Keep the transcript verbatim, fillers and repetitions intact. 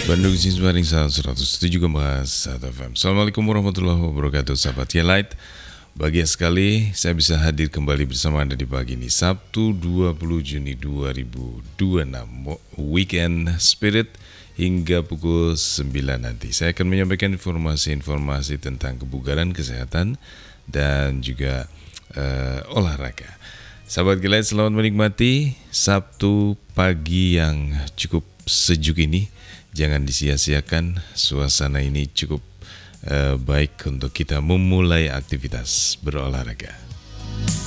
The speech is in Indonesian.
Bandung Sinswaring seratus tujuh koma satu F M. Assalamualaikum warahmatullahi wabarakatuh, sahabat Highlight. Bahagia sekali saya bisa hadir kembali bersama Anda di pagi ini, Sabtu dua puluh Juni dua ribu dua puluh enam, Weekend Spirit hingga pukul sembilan nanti. Saya akan menyampaikan informasi-informasi tentang kebugaran, kesehatan, dan juga uh, olahraga. Sahabat Highlight, selamat menikmati Sabtu pagi yang cukup sejuk ini. Jangan disia-siakan, suasana ini cukup uh, baik untuk kita memulai aktivitas berolahraga.